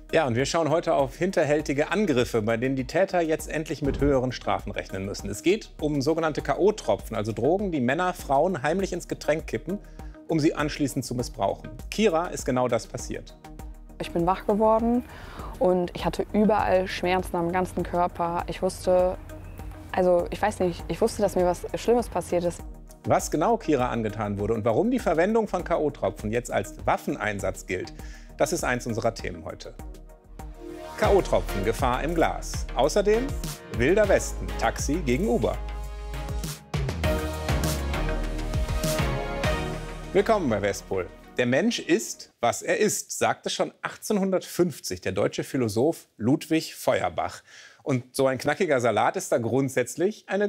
Ja, und wir schauen heute auf hinterhältige Angriffe, bei denen die Täter jetzt endlich mit höheren Strafen rechnen müssen. Es geht um sogenannte K.O.-Tropfen, also Drogen, die Männer Frauen heimlich ins Getränk kippen, um sie anschließend zu missbrauchen. Kira ist genau das passiert. Ich bin wach geworden und ich hatte überall Schmerzen am ganzen Körper. Ich wusste, ich wusste, dass mir was Schlimmes passiert ist. Was genau Kira angetan wurde und warum die Verwendung von K.O.-Tropfen jetzt als Waffeneinsatz gilt, das ist eins unserer Themen heute. K.O.-Tropfen, Gefahr im Glas. Außerdem Wilder Westen, Taxi gegen Uber. Willkommen bei Westpol. Der Mensch ist, was er ist, sagte schon 1850 der deutsche Philosoph Ludwig Feuerbach. Und so ein knackiger Salat ist da grundsätzlich eine